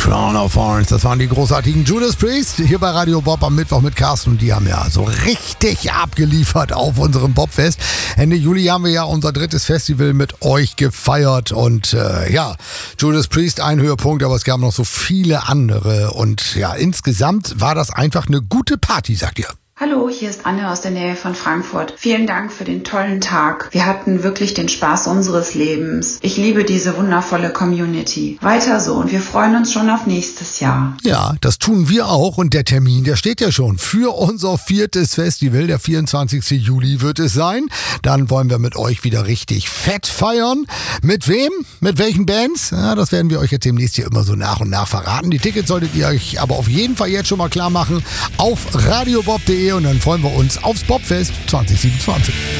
Crown of Thorns, das waren die großartigen Judas Priest hier bei Radio Bob am Mittwoch mit Carsten und die haben ja so richtig abgeliefert auf unserem Bobfest. Ende Juli haben wir ja unser drittes Festival mit euch gefeiert und Judas Priest ein Höhepunkt, aber es gab noch so viele andere und ja, insgesamt war das einfach eine gute Party, sagt ihr. Hallo, hier ist Anne aus der Nähe von Frankfurt. Vielen Dank für den tollen Tag. Wir hatten wirklich den Spaß unseres Lebens. Ich liebe diese wundervolle Community. Weiter so und wir freuen uns schon auf nächstes Jahr. Ja, das tun wir auch und der Termin, der steht ja schon. Für unser viertes Festival, der 24. Juli wird es sein. Dann wollen wir mit euch wieder richtig fett feiern. Mit wem? Mit welchen Bands? Ja, das werden wir euch jetzt demnächst hier immer so nach und nach verraten. Die Tickets solltet ihr euch aber auf jeden Fall jetzt schon mal klar machen auf radiobob.de. Und dann freuen wir uns aufs Bobfest 2027.